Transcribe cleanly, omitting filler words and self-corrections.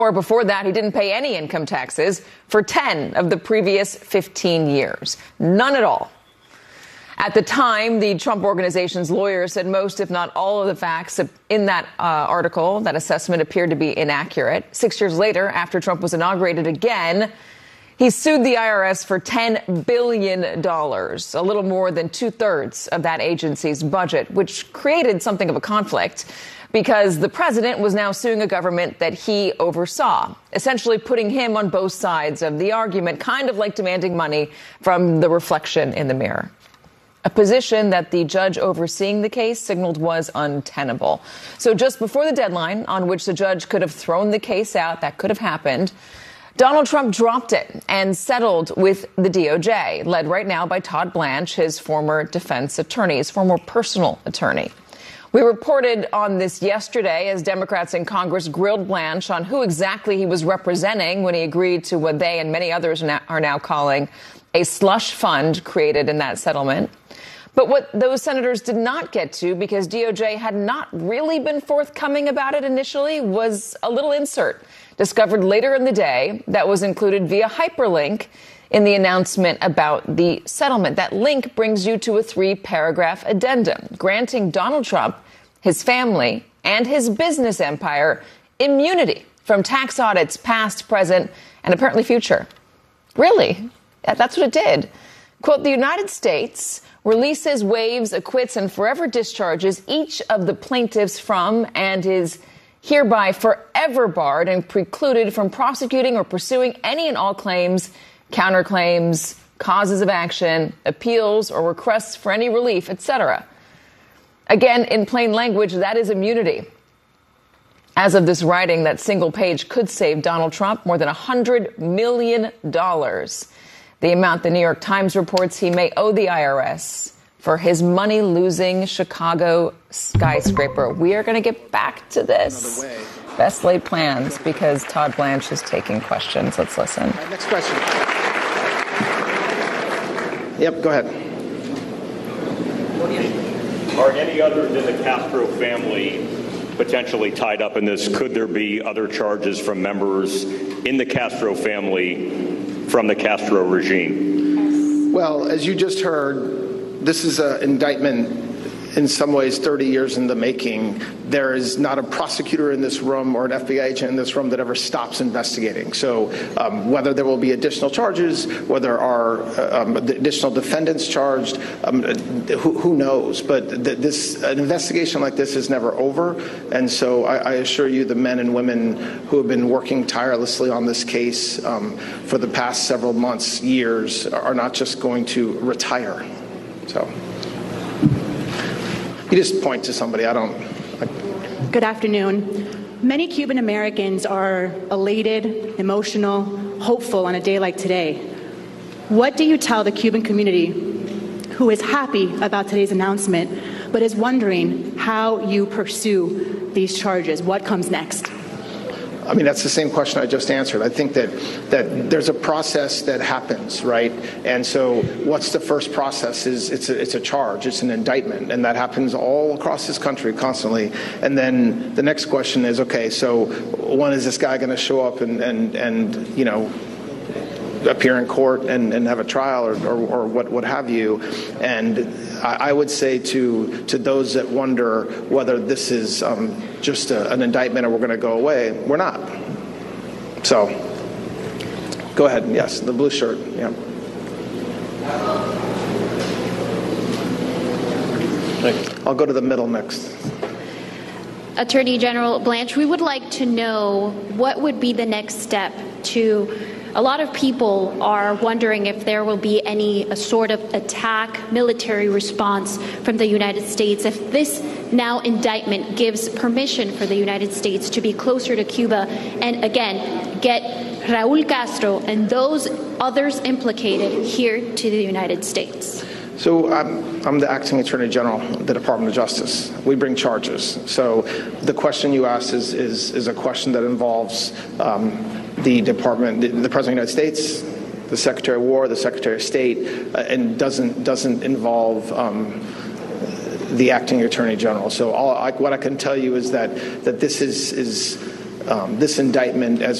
Or before that, he didn't pay any income taxes for 10 of the previous 15 years. None at all. At the time, the Trump Organization's lawyers said most, if not all, of the facts in that article, that assessment, appeared to be inaccurate. 6 years later, after Trump was inaugurated again, he sued the IRS for $10 billion, a little more than two-thirds of that agency's budget, which created something of a conflict because the president was now suing a government that he oversaw, essentially putting him on both sides of the argument, kind of like demanding money from the reflection in the mirror. A position that the judge overseeing the case signaled was untenable. So just before the deadline on which the judge could have thrown the case out, that could have happened, Donald Trump dropped it and settled with the DOJ, led right now by Todd Blanche, his former defense attorney, his former personal attorney. We reported on this yesterday as Democrats in Congress grilled Blanche on who exactly he was representing when he agreed to what they and many others are now calling a slush fund created in that settlement. But what those senators did not get to, because DOJ had not really been forthcoming about it initially, was a little insert discovered later in the day that was included via hyperlink in the announcement about the settlement. That link brings you to a 3-paragraph addendum granting Donald Trump, his family, and his business empire immunity from tax audits past, present, and apparently future. Really? That's what it did. Quote, the United States releases, waives, acquits, and forever discharges each of the plaintiffs from and is hereby forever barred and precluded from prosecuting or pursuing any and all claims, counterclaims, causes of action, appeals, or requests for any relief, etc. Again, in plain language, that is immunity. As of this writing, that single page could save Donald Trump more than $100 million. The amount the New York Times reports he may owe the IRS for his money-losing Chicago skyscraper. We are going to get back to this. Best laid plans, because Todd Blanche is taking questions. Let's listen. Right, next question. Yep, go ahead. Are any other than the Castro family potentially tied up in this? Could there be other charges from members in the Castro family from the Castro regime? Well, as you just heard, this is an indictment in some ways 30 years in the making. There is not a prosecutor in this room or an FBI agent in this room that ever stops investigating. So whether there will be additional charges, whether are additional defendants charged, who knows? But an investigation like this is never over. And so I assure you the men and women who have been working tirelessly on this case for the past several months, years, are not just going to retire. So you just point to somebody. Good afternoon. Many Cuban Americans are elated, emotional, hopeful on a day like today. What do you tell the Cuban community who is happy about today's announcement, but is wondering how you pursue these charges? What comes next? I mean, that's the same question I just answered. I think that there's a process that happens, right? And so what's the first process is it's a charge, it's an indictment, and that happens all across this country constantly. And then the next question is, okay, so when is this guy going to show up and you know, appear in court and have a trial or what have you? And I would say to those that wonder whether this is just an indictment or we're going to go away, we're not. So go ahead. Yes, the blue shirt. Yeah. I'll go to the middle next. Attorney General Blanche, we would like to know what would be the next step to. A lot of people are wondering if there will be any sort of attack, military response from the United States, if this now indictment gives permission for the United States to be closer to Cuba and, again, get Raul Castro and those others implicated here to the United States. So I'm the acting Attorney General of the Department of Justice. We bring charges. So the question you asked is a question that involves the Department, the President of the United States, the Secretary of War, the Secretary of State, and doesn't involve the acting Attorney General. So what I can tell you is that this is this indictment, as